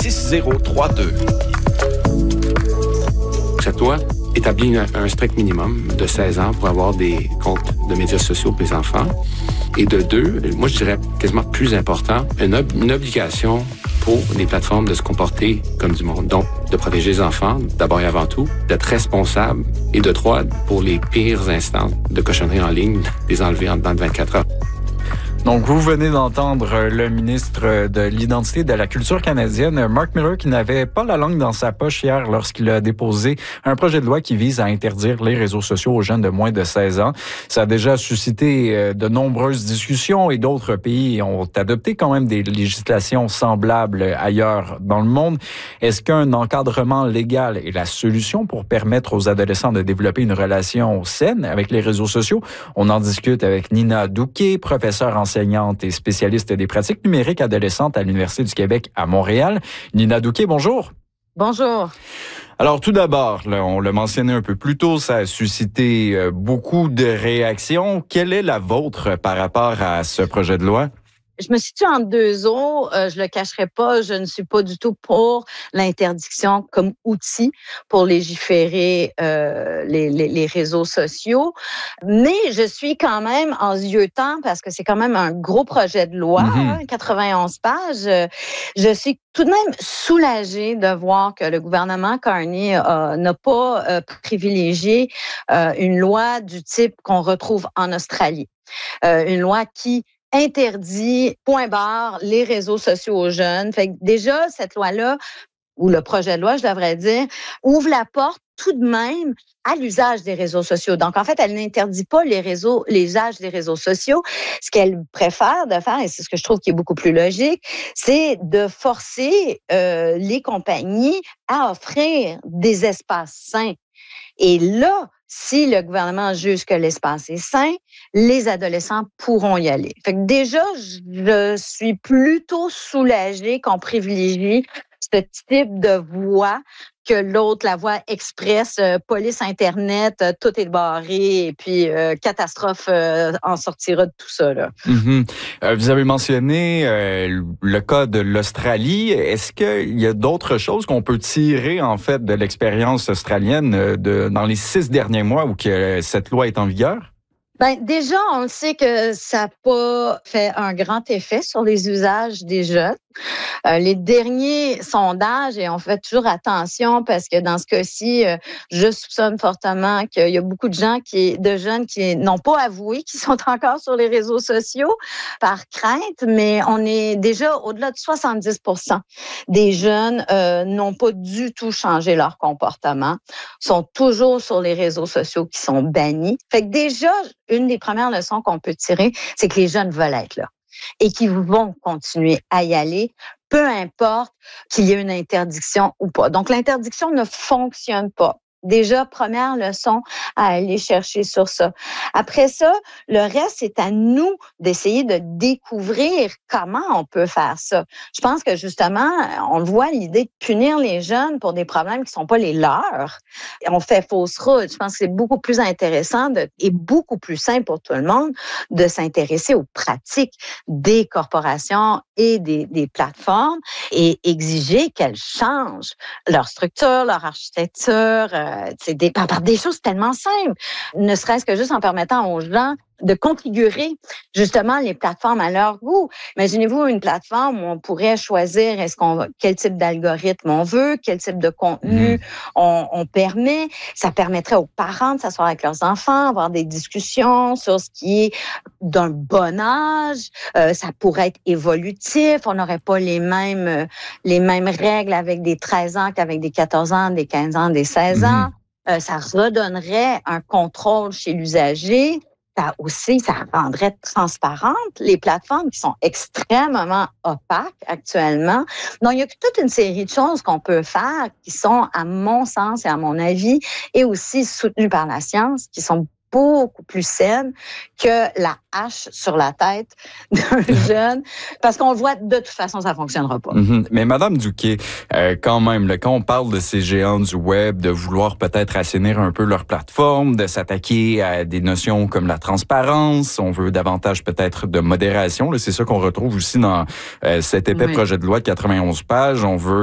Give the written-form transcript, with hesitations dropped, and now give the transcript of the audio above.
6032. Cette loi établit un strict minimum de 16 ans pour avoir des comptes de médias sociaux pour les enfants. Et de 2, moi je dirais quasiment plus important, une obligation pour les plateformes de se comporter comme du monde. Donc, de protéger les enfants, d'abord et avant tout, d'être responsable. Et de 3, pour les pires instants de cochonnerie en ligne, les enlever en dedans de 24 heures. Donc, vous venez d'entendre le ministre de l'Identité et de la Culture canadienne, Mark Miller, qui n'avait pas la langue dans sa poche hier lorsqu'il a déposé un projet de loi qui vise à interdire les réseaux sociaux aux jeunes de moins de 16 ans. Ça a déjà suscité de nombreuses discussions et d'autres pays ont adopté quand même des législations semblables ailleurs dans le monde. Est-ce qu'un encadrement légal est la solution pour permettre aux adolescents de développer une relation saine avec les réseaux sociaux? On en discute avec Nina Douquet, professeure enseignante et spécialiste des pratiques numériques adolescentes à l'Université du Québec à Montréal. Nina Douquet, bonjour. Bonjour. Alors, tout d'abord, là, on l'a mentionné un peu plus tôt, ça a suscité beaucoup de réactions. Quelle est la vôtre par rapport à ce projet de loi? Je me situe entre deux eaux. Je le cacherai pas, je ne suis pas du tout pour l'interdiction comme outil pour légiférer les réseaux sociaux. Mais je suis quand même en ziotant, parce que c'est quand même un gros projet de loi, 91 pages. Je suis tout de même soulagée de voir que le gouvernement Carney n'a pas privilégié une loi du type qu'on retrouve en Australie. Une loi qui interdit, point barre, les réseaux sociaux aux jeunes. Fait que déjà, cette loi-là, ou le projet de loi, je devrais dire, ouvre la porte tout de même à l'usage des réseaux sociaux. Donc, en fait, elle n'interdit pas l'usage des réseaux sociaux. Ce qu'elle préfère de faire, et c'est ce que je trouve qui est beaucoup plus logique, c'est de forcer les compagnies à offrir des espaces sains. Et là, si le gouvernement juge que l'espace est sain, les adolescents pourront y aller. Fait que déjà, je suis plutôt soulagée qu'on privilégie ce type de voie que l'autre, la voie express, police Internet, tout est barré et puis catastrophe en sortira de tout ça. Là. Vous avez mentionné le cas de l'Australie. Est-ce qu'il y a d'autres choses qu'on peut tirer en fait de l'expérience australienne dans les 6 derniers mois où que cette loi est en vigueur? Ben, déjà, on le sait que ça n'a pas fait un grand effet sur les usages des jeunes. Les derniers sondages, et on fait toujours attention parce que dans ce cas-ci, je soupçonne fortement qu'il y a beaucoup de jeunes qui n'ont pas avoué qu'ils sont encore sur les réseaux sociaux par crainte, mais on est déjà au-delà de 70% des jeunes n'ont pas du tout changé leur comportement, sont toujours sur les réseaux sociaux qui sont bannis. Fait que déjà, une des premières leçons qu'on peut tirer, c'est que les jeunes veulent être là et qu'ils vont continuer à y aller, peu importe qu'il y ait une interdiction ou pas. Donc, l'interdiction ne fonctionne pas. Déjà, première leçon à aller chercher sur ça. Après ça, le reste, c'est à nous d'essayer de découvrir comment on peut faire ça. Je pense que justement, on le voit, l'idée de punir les jeunes pour des problèmes qui ne sont pas les leurs, on fait fausse route. Je pense que c'est beaucoup plus intéressant et beaucoup plus simple pour tout le monde de s'intéresser aux pratiques des corporations et des plateformes et exiger qu'elles changent leur structure, leur architecture, par des choses tellement simples, ne serait-ce que juste en permettant aux gens de configurer justement les plateformes à leur goût. Imaginez-vous une plateforme où on pourrait choisir quel type d'algorithme on veut, quel type de contenu on permet. Ça permettrait aux parents de s'asseoir avec leurs enfants, avoir des discussions sur ce qui est d'un bon âge. Ça pourrait être évolutif. On n'aurait pas les mêmes règles avec des 13 ans qu'avec des 14 ans, des 15 ans, des 16 ans. Ça redonnerait un contrôle chez l'usager. Ça rendrait transparentes les plateformes qui sont extrêmement opaques actuellement. Donc, il y a toute une série de choses qu'on peut faire qui sont, à mon sens et à mon avis, et aussi soutenues par la science, qui sont beaucoup plus saines que la hache sur la tête d'un jeune, parce qu'on le voit, de toute façon, ça ne fonctionnera pas. Mais Madame Douquet, quand même, quand on parle de ces géants du web, de vouloir peut-être assainir un peu leur plateforme, de s'attaquer à des notions comme la transparence, on veut davantage peut-être de modération, là, c'est ça qu'on retrouve aussi dans cet épais projet de loi de 91 pages, on veut